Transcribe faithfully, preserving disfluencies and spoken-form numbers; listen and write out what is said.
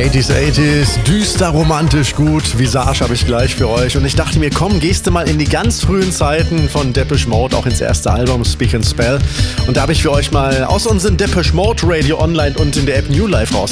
siebziger, achtziger, düster, romantisch gut. Visage habe ich gleich für euch. Und ich dachte mir, komm, gehst du mal in die ganz frühen Zeiten von Depeche Mode, auch ins erste Album Speak and Spell. Und da habe ich für euch mal aus unserem Depeche Mode Radio online und in der App New Life raus